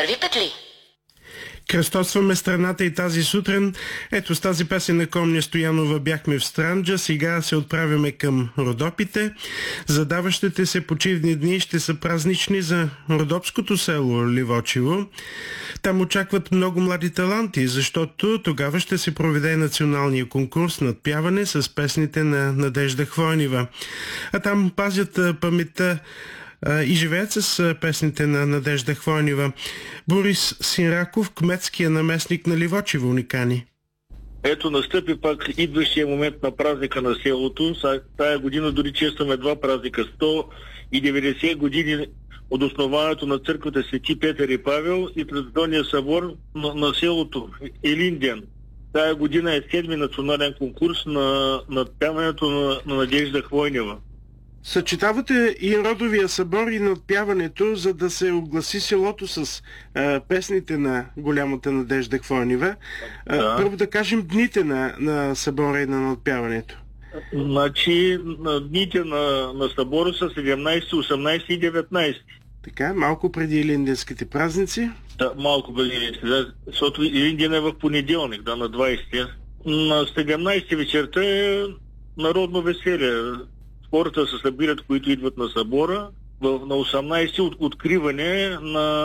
Първи петли. Кръстосваме страната и тази сутрин. Ето с тази песен на Комня Стоянова бяхме в Странджа. Сега се отправяме към Родопите. Задаващите се почивни дни ще са празнични за родопското село Ливочево. Там очакват много млади таланти, защото тогава ще се проведе националния конкурс над пяване с песните на Надежда Хвойнева. А там пазят паметта и живеят с песните на Надежда Хвойнева. Борис Синраков, кметския наместник на Ливочево, ни кани. Ето настъпи пак идващия момент на празника на селото. Тая година дори честваме два празника. 190 години от основанието на църквата Свети Петър и Павел и традиционния събор на селото Илинден. Тая година е 7-ми национален конкурс на пяването на Надежда Хвойнева. Съчетавате и родовия събор и надпяването, за да се огласи селото с песните на голямата Надежда Хвойнева. Да. Първо да кажем дните на събора и на надпяването. Значи дните на събора са 17, 18 и 19. Така, малко преди илинденските празници. Да, малко преди, защото Илинден е в понеделник, на 20. На 17 вечерта е народно веселие. Хората се събират, които идват на събора. На 18 откриване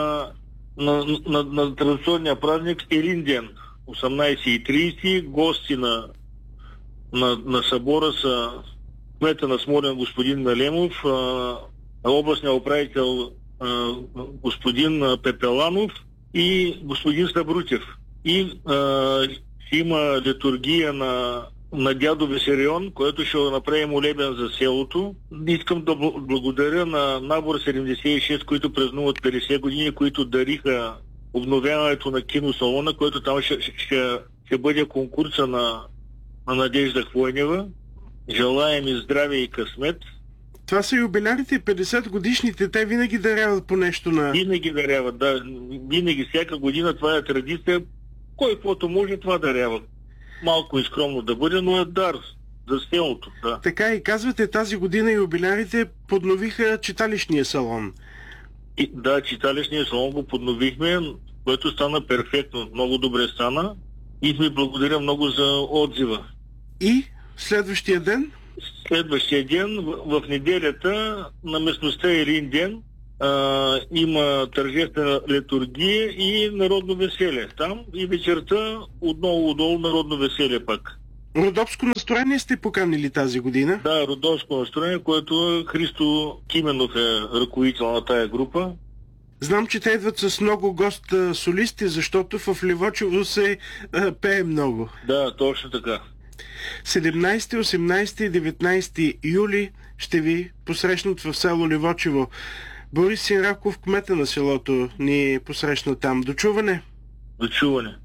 на традиционния празник Илинден. 18:30 гости на събора са кмета на Смолян господин Налемов, областния управител господин Пепеланов и господин Сабрутев. И има литургия на дядо Весерион, който ще направи молебен за селото. Искам да благодаря на Набор 76, които празнуват 50 години, които дариха обновяването на киносалона, който там ще бъде конкурса на Надежда Хвойнева. Желаем и здраве и късмет. Това са юбилярите, 50 годишните, те винаги даряват по нещо на... Винаги даряват, да. Винаги, всяка година, това е традиция. Кой каквото може, това дарява. Малко и скромно да бъде, но е дар за селото. Да. Така и казвате, тази година юбилярите подновиха читалищния салон. Да, читалищния салон го подновихме, което стана перфектно. Много добре стана и ви благодаря много за отзива. И следващия ден? Следващия ден, в неделята, на местността Илинден, има тържествена литургия и народно веселие. Там и вечерта отдолу народно веселие пак. Родопско настроение сте поканили тази година? Да, родопско настроение, което Христо Кименов е ръководител на тая група. Знам, че те идват с много гост-солисти, защото в Ливочево се пее много. Да, точно така. 17, 18 и 19 юли ще ви посрещнат в село Ливочево. Борис Синраков, кмета на селото, ни посрещна там. До чуване! До чуване!